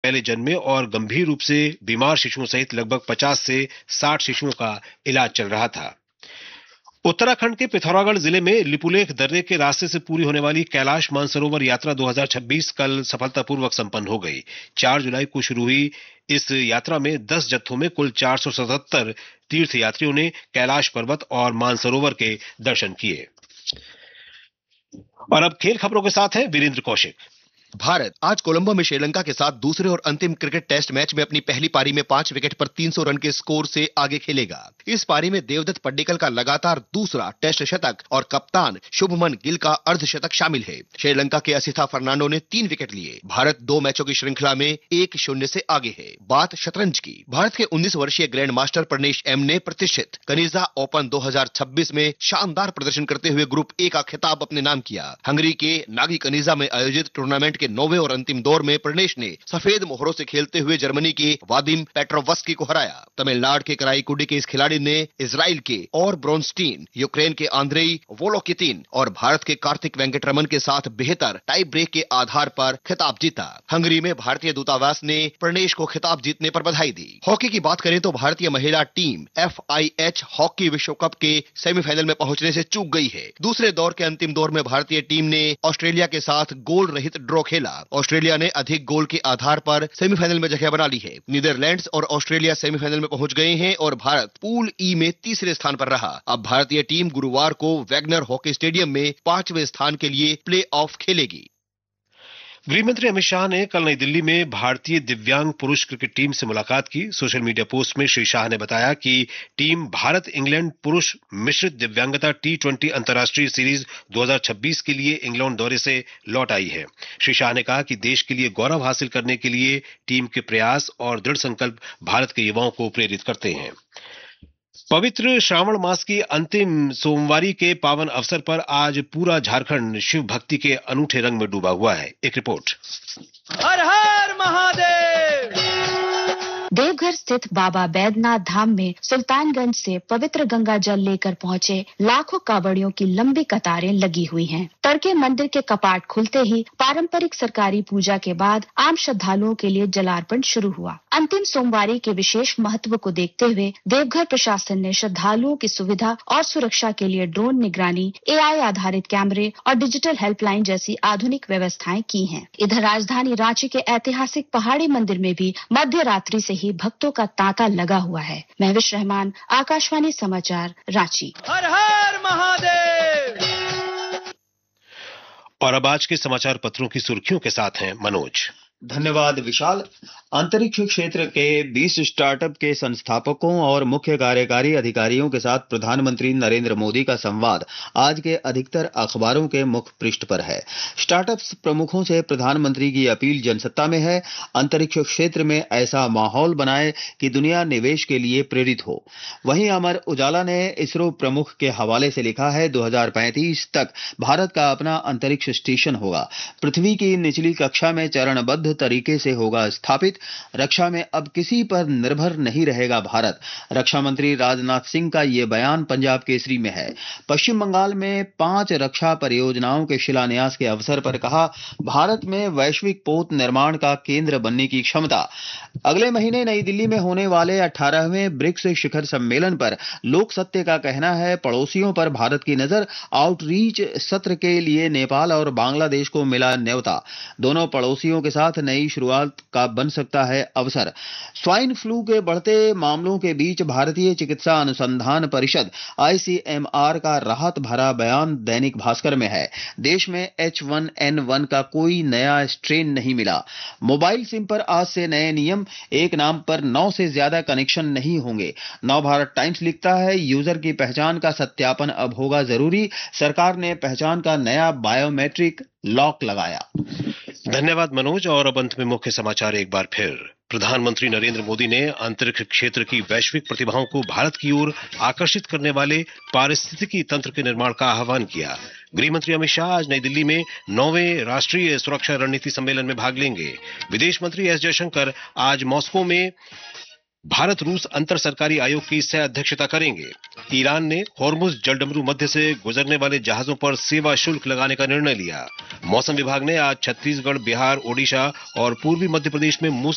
पहले जन्मे और गंभीर रूप से बीमार शिशुओं सहित लगभग 50 से 60 शिशुओं का इलाज चल रहा था। उत्तराखंड के पिथौरागढ़ जिले में लिपुलेख दर्रे के रास्ते से पूरी होने वाली कैलाश मानसरोवर यात्रा 2026 कल सफलतापूर्वक संपन्न हो गई। 4 जुलाई को शुरू हुई इस यात्रा में 10 जत्थों में कुल 477 तीर्थयात्रियों ने कैलाश पर्वत और मानसरोवर के दर्शन किए। और अब खेल खबरों के साथ है वीरेंद्र कौशिक। भारत आज कोलंबो में श्रीलंका के साथ दूसरे और अंतिम क्रिकेट टेस्ट मैच में अपनी पहली पारी में 5 विकेट पर 300 रन के स्कोर से आगे खेलेगा। इस पारी में देवदत्त पड्डीकल का लगातार दूसरा टेस्ट शतक और कप्तान शुभमन गिल का अर्धशतक शामिल है। श्रीलंका के असिथा फर्नांडो ने 3 विकेट लिए। भारत 2 मैचों की श्रृंखला में 1-0 से आगे है। बात शतरंज की। भारत के 19 वर्षीय ग्रैंड मास्टर प्रनेश एम ने प्रतिष्ठित कनिजा ओपन 2026 में शानदार प्रदर्शन करते हुए ग्रुप ए का खिताब अपने नाम किया। हंगरी के नागी कनिजा में आयोजित टूर्नामेंट के 9वें और अंतिम दौर में प्रनेश ने सफेद मोहरों से खेलते हुए जर्मनी के वादिम पेट्रोवस्की को हराया। तमिलनाडु के कराईकुडी के इस खिलाड़ी ने इजराइल के और ब्रोनस्टीन, यूक्रेन के आंद्रेई वोलोकितिन और भारत के कार्तिक वेंकटरमन के साथ बेहतर टाई ब्रेक के आधार पर खिताब जीता। हंगरी में भारतीय दूतावास ने प्रनेश को खिताब जीतने पर बधाई दी। हॉकी की बात करें तो भारतीय महिला टीम FIH हॉकी विश्व कप के सेमीफाइनल में पहुंचने से चूक गई है। दूसरे दौर के अंतिम दौर में भारतीय टीम ने ऑस्ट्रेलिया के साथ गोल रहित ड्रॉ खेला। ऑस्ट्रेलिया ने अधिक गोल के आधार पर सेमीफाइनल में जगह बना ली है। नीदरलैंड्स और ऑस्ट्रेलिया सेमीफाइनल में पहुंच गए हैं और भारत पूल ई में तीसरे स्थान पर रहा। अब भारतीय टीम गुरुवार को वैगनर हॉकी स्टेडियम में 5वें स्थान के लिए प्ले ऑफ खेलेगी। गृहमंत्री अमित शाह ने कल नई दिल्ली में भारतीय दिव्यांग पुरुष क्रिकेट टीम से मुलाकात की। सोशल मीडिया पोस्ट में श्री शाह ने बताया कि टीम भारत इंग्लैंड पुरुष मिश्रित दिव्यांगता T20 अंतर्राष्ट्रीय सीरीज 2026 के लिए इंग्लैंड दौरे से लौट आई है। श्री शाह ने कहा कि देश के लिए गौरव हासिल करने के लिए टीम के प्रयास और दृढ़ संकल्प भारत के युवाओं को प्रेरित करते हैं। पवित्र श्रावण मास की अंतिम सोमवारी के पावन अवसर पर आज पूरा झारखंड शिव भक्ति के अनूठे रंग में डूबा हुआ है। एक रिपोर्ट। हर हर महादेव। देवघर स्थित बाबा बैद्यनाथ धाम में सुल्तानगंज से पवित्र गंगा जल लेकर पहुंचे लाखों कांवड़ियों की लंबी कतारें लगी हुई हैं। तड़के मंदिर के कपाट खुलते ही पारंपरिक सरकारी पूजा के बाद आम श्रद्धालुओं के लिए जलार्पण शुरू हुआ। अंतिम सोमवारी के विशेष महत्व को देखते हुए देवघर प्रशासन ने श्रद्धालुओं की सुविधा और सुरक्षा के लिए ड्रोन निगरानी, AI आधारित कैमरे और डिजिटल हेल्पलाइन जैसी आधुनिक व्यवस्थाएं की हैं। इधर राजधानी रांची के ऐतिहासिक पहाड़ी मंदिर में भी मध्य रात्रि से ही भक्तों का तांता लगा हुआ है। महविश रहमान, आकाशवाणी समाचार, रांची। हर हर महादेव। और अब आज के समाचार पत्रों की सुर्खियों के साथ हैं मनोज। धन्यवाद विशाल। अंतरिक्ष क्षेत्र के 20 स्टार्टअप के संस्थापकों और मुख्य कार्यकारी अधिकारियों के साथ प्रधानमंत्री नरेंद्र मोदी का संवाद आज के अधिकतर अखबारों के मुख्य पृष्ठ पर है। स्टार्टअप्स प्रमुखों से प्रधानमंत्री की अपील जनसत्ता में है, अंतरिक्ष क्षेत्र में ऐसा माहौल बनाए कि दुनिया निवेश के लिए प्रेरित हो। वहीं अमर उजाला ने इसरो प्रमुख के हवाले से लिखा है, 2035 तक भारत का अपना अंतरिक्ष स्टेशन होगा। पृथ्वी की निचली कक्षा में चरणबद्ध तरीके से होगा स्थापित। रक्षा में अब किसी पर निर्भर नहीं रहेगा भारत। रक्षा मंत्री राजनाथ सिंह का यह बयान पंजाब केसरी में है। पश्चिम बंगाल में 5 रक्षा परियोजनाओं के शिलान्यास के अवसर पर कहा, भारत में वैश्विक पोत निर्माण का केंद्र बनने की क्षमता। अगले महीने नई दिल्ली में होने वाले 18वें ब्रिक्स शिखर सम्मेलन पर लोक सत्य का कहना है, पड़ोसियों पर भारत की नजर। आउटरीच सत्र के लिए नेपाल और बांग्लादेश को मिला न्योता। दोनों पड़ोसियों के साथ नई शुरुआत का बन सकता है अवसर। स्वाइन फ्लू के बढ़ते मामलों के बीच भारतीय चिकित्सा अनुसंधान परिषद ICMR का राहत भरा बयान दैनिक भास्कर में है। देश में H1N1 का कोई नया स्ट्रेन नहीं मिला। मोबाइल सिम पर आज से नए नियम, एक नाम पर 9 से ज्यादा कनेक्शन नहीं होंगे। नवभारत टाइम्स लिखता है, यूजर की पहचान का सत्यापन अब होगा जरूरी। सरकार ने पहचान का नया बायोमेट्रिक लॉक लगाया। धन्यवाद मनोज। और अब अंत में मुख्य समाचार एक बार फिर। प्रधानमंत्री नरेंद्र मोदी ने अंतरिक्ष क्षेत्र की वैश्विक प्रतिभाओं को भारत की ओर आकर्षित करने वाले पारिस्थितिकी तंत्र के निर्माण का आह्वान किया। गृह मंत्री अमित शाह आज नई दिल्ली में 9वें राष्ट्रीय सुरक्षा रणनीति सम्मेलन में भाग लेंगे। विदेश मंत्री एस जयशंकर आज मॉस्को में भारत रूस अंतर सरकारी आयोग की सह अध्यक्षता करेंगे। ईरान ने होर्मुज जलडमरू मध्य से गुजरने वाले जहाजों पर सेवा शुल्क लगाने का निर्णय लिया। मौसम विभाग ने आज छत्तीसगढ़, बिहार, ओडिशा और पूर्वी मध्य प्रदेश में